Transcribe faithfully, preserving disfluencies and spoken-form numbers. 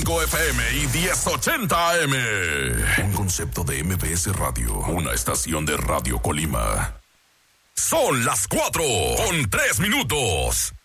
cinco F M y diez ochenta A M. Un concepto de M B S Radio, una estación de Radio Colima. Son las cuatro con tres minutos.